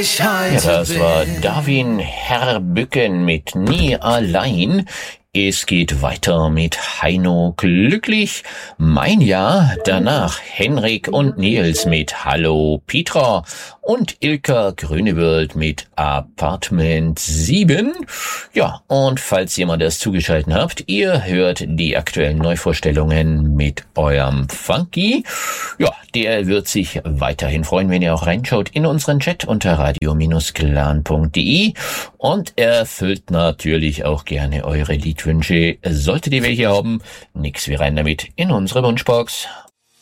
ich heute das war Darwin Herbücken mit Nie allein. Es geht weiter mit Heino Glücklich, Mein Jahr, danach Henrik und Nils mit Hallo Petra und Ilka Grünewald mit Apartment 7. Ja, und falls ihr mal das zugeschaltet habt, ihr hört die aktuellen Neuvorstellungen mit eurem Funky. Ja, der wird sich weiterhin freuen, wenn ihr auch reinschaut in unseren Chat unter radio-clan.de und erfüllt natürlich auch gerne eure Liedwünsche. Solltet ihr welche haben, nix wie rein damit in unsere Wunschbox.